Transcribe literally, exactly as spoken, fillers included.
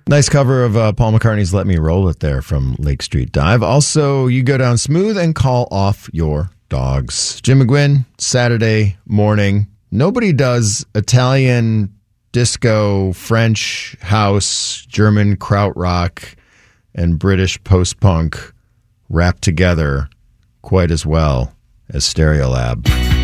Nice cover of uh, Paul McCartney's Let Me Roll It there from Lake Street Dive. Also, you go down smooth and call off your dogs. Jim McGuinn, Saturday morning. Nobody does Italian disco, French house, German krautrock, and British post-punk wrapped together quite as well as Stereolab.